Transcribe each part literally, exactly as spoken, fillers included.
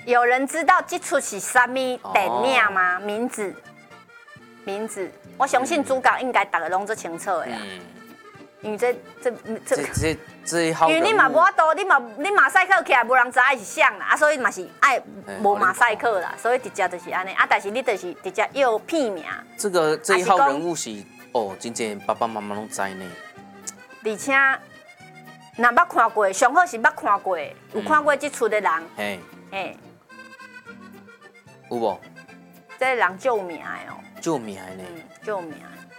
有人知道这出是什么电影吗？名字，名字，我相信主角应该大家拢最清楚的啦。嗯，因为这这这这这好， 因为你嘛无法度，你嘛你马赛克起来，无人知影是谁啦，啊，所以嘛是爱无马赛克啦，所以直接就是安尼啊，但是你就是直接又片名。 这个这一号人物是哦，真正爸爸妈妈拢知呢。 而且，若捌看过，上好是捌看过，有看过这出的人，嘿，嘿。 有无？ 这个人救命的哦！ 救命的呢？ 嗯，救命。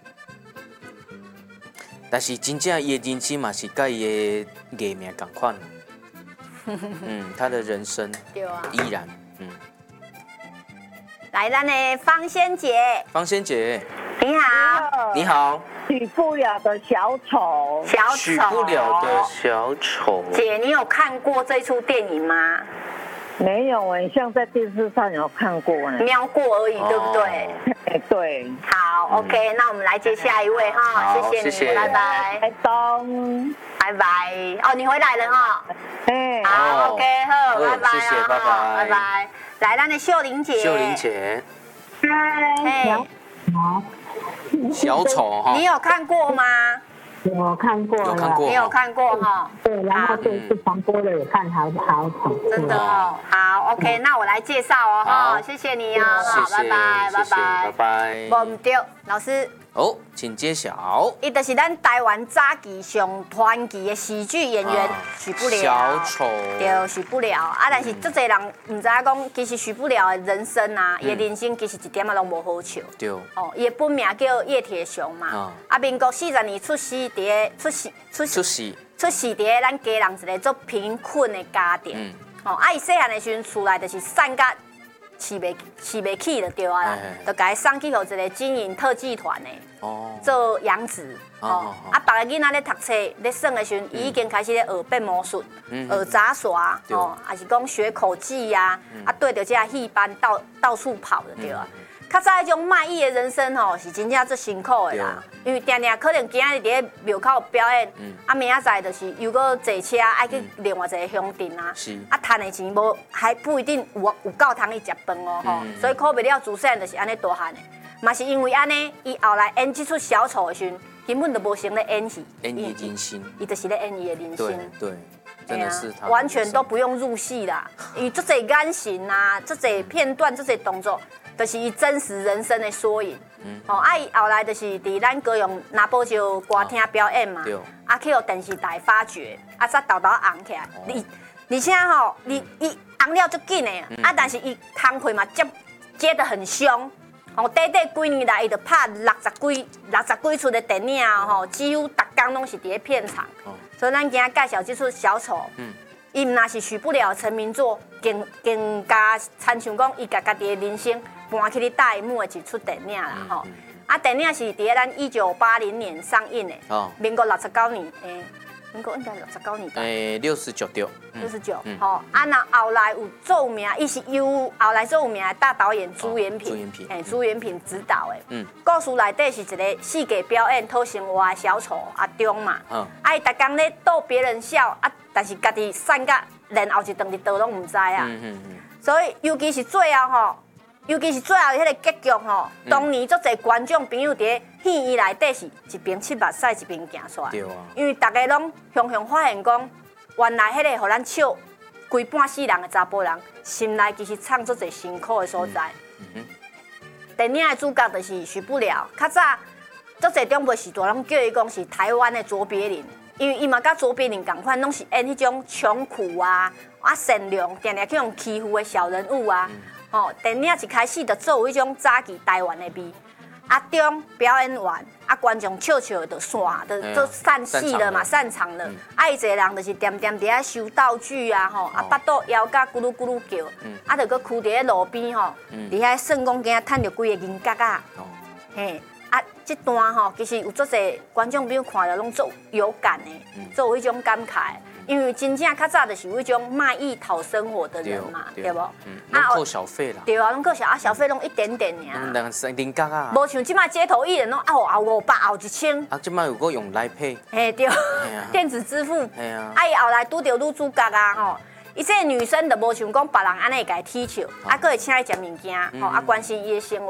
但是真正伊的人生嘛是甲伊的艺名同款。嗯，他的人生对啊， 依然嗯。 来，咱的方仙姐。 方仙姐， 你好。 你好。 许不了的小丑。 小丑。 许不了的小丑。 姐，你有看过这出电影吗？ 没有哎，像在电视上有看过哎， 瞄过而已，对不对？ 哎，对。 好 ，OK， 那我们来接下一位哈，谢谢你，拜拜。 拜东， 拜拜。哦，你回来了哈。 哎， 好 ，OK， 好，拜拜， 谢谢，拜拜， 拜拜。来，咱的秀玲姐。 秀玲姐。 嗨。 好。 小丑哈。 你有看过吗？ 我看过了， 有看过， 你有看过哈？ 对，然后这次重播的也看好好丑， 真的哦。好 ，OK， 那我来介绍哦哈，谢谢你哦，好，拜拜，拜拜， 拜拜。 无唔对，老师。 哦，请揭晓。 伊就是咱台湾早期上传奇的喜剧演员许不了。 小丑。 对，许不了啊！但是足侪人唔知影讲，其实许不了的人生啊，伊的人生其实一点仔拢无好笑。 对。 哦，伊的本名叫叶铁雄嘛。啊，民国四十年出世，伫个出世出出世出世伫个咱家人一个足贫困的家庭。哦，啊，伊细汉的时阵厝内就是散甲。饲袂饲袂起就对啊啦，就甲伊送去互一个经营特技团的，做养子。哦，啊，别个囡仔咧读册咧耍的时阵，伊已经开始咧学变魔术、学杂耍，哦，还是讲学口技呀，啊，对着这戏班到到处跑就对啊。较早迄种卖艺的人生吼，是真正最辛苦的啦，因为定定可能今日伫咧庙口表演，啊明仔载就是又搁坐车爱去另外一个乡镇啊，啊赚的钱无还不一定有有够通去食饭哦吼，所以可袂了自细汉就是安尼大汉的，嘛是因为安尼，伊后来演这出小丑的时阵，根本就无成咧演戏， 演伊的人生， 伊就是咧演伊的人生， 对，真的是他完全都不用入戏啦，伊足侪眼神啊，足侪片段，足侪动作。就是伊真实人生的缩影，嗯、哦，啊，伊后来就是伫咱高雄拿宝州歌厅表演嘛，啊，去互电视台发掘，啊，才豆豆红起来。而、哦、而且吼，伊伊红了足紧的，嗯、啊，但是伊工课嘛接接得很凶，哦，短短几年来，伊就拍六十几六十几出的电影吼，几乎逐工拢是伫咧片场。哦、所以咱今仔介绍这出小丑。嗯伊毋那是许不了成名作，更更加参像讲伊家家己的人生搬去咧大荧幕的一出电影啦吼。啊，电影是伫咱一九八零年上映的，民国六十九年，诶，民国应该六十九年吧？ 诶，六十九对， 六十九，吼。啊，那后来有做名，伊是由后来做有名的大导演朱延平，朱延平，诶，朱延平执导的。嗯。故事内底是一个世界表演讨生活的小丑阿忠嘛。嗯。啊，伊逐工咧逗别人笑啊。但是家己散甲连后一顿日倒拢唔知啊，嗯嗯嗯、所以尤其是最后吼，尤其是最后迄个结局吼，嗯、当年足侪观众朋友伫戏院内底是一边七目屎一边行出来，对啊、因为大家拢雄雄发现讲，原来迄个互咱笑规半世人的查甫人，心内其实藏足侪辛苦的所在。嗯嗯、电影的主角就是许不了，较早足侪中辈时代拢叫伊讲是台湾的卓别林。因为伊嘛甲左边人共款，拢是演迄种穷苦啊、啊善良，定定去用欺负的小人物啊。哦、嗯，电影一开始就做有迄种早期台湾的味。阿中表演完，啊观众笑笑就散，就就散戏了嘛，散场了。啊，伊一个人就是点点伫遐收道具啊，吼，啊巴肚枵甲咕噜咕噜叫，啊就搁徛伫咧路边吼，伫遐算讲今仔趁着几个银角啊，嘿。啊，这段吼，其实有足侪观众朋友看了拢足有感的，做有迄种感慨，因为真正较早就是有迄种卖艺讨生活的人嘛，对无？ 嗯，拢扣小费啦。 对啊，拢扣小啊，小费拢一点点尔。 嗯，两三零角啊。 无像即卖街头艺人拢啊，后五百，后一千。 啊，即卖有个用来配。 嘿对，电子支付。 嘿啊。 啊，伊后来拄着女主角啊吼， 伊这个女生就无想讲别人安尼甲伊踢笑，啊，搁会请伊食物件，吼，啊，关心伊的生活，